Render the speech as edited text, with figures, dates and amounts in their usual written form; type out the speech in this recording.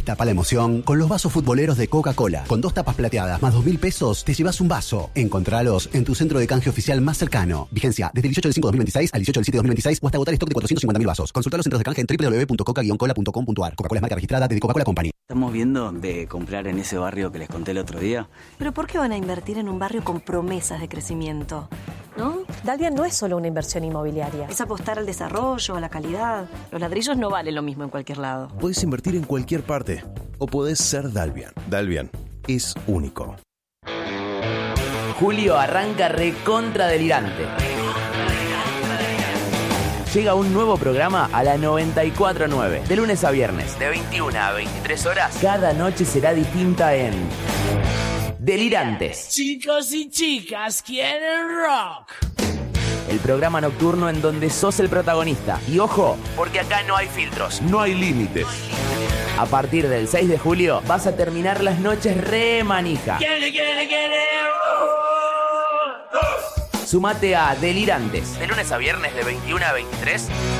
Destapa la emoción con los vasos futboleros de Coca-Cola. Con 2 tapas plateadas más 2.000 pesos, te llevas un vaso. Encontralos en tu centro de canje oficial más cercano. Vigencia desde el 18 del 5 de 2026 al 18 del 7 de 2026 o hasta agotar stock de 450.000 vasos. Consulta los centros de canje en www.coca-cola.com.ar. Coca-Cola es marca registrada de Coca-Cola Company. Estamos viendo de comprar en ese barrio que les conté el otro día. ¿Pero por qué van a invertir en un barrio con promesas de crecimiento? ¿No? Dalvia no es solo una inversión inmobiliaria. Es apostar al desarrollo, a la calidad. Los ladrillos no valen lo mismo en cualquier lado. Puedes invertir en cualquier parte o podés ser Dalvian. Dalvian es único. Julio arranca recontra delirante. Llega un nuevo programa a la 94.9, de lunes a viernes, de 21 a 23 horas. Cada noche será distinta en Delirantes. Chicos y chicas quieren rock. El programa nocturno en donde sos el protagonista. Y ojo, porque acá no hay filtros, no hay límites. A partir del 6 de julio vas a terminar las noches re manija. Sumate a Delirantes, de lunes a viernes de 21 a 23